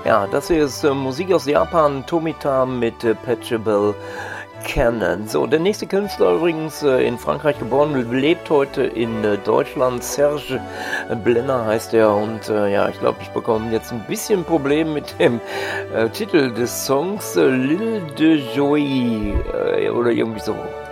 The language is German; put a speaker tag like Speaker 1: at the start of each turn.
Speaker 1: Ja, das hier ist Musik aus Japan, Tomita mit Patchable Cannon. So, der nächste Künstler übrigens in Frankreich geboren, lebt heute in Deutschland. Serge Blenner heißt er und ja, ich glaube, ich bekomme jetzt ein bisschen Problem mit dem Titel des Songs, L'Île de Joie oder irgendwie so.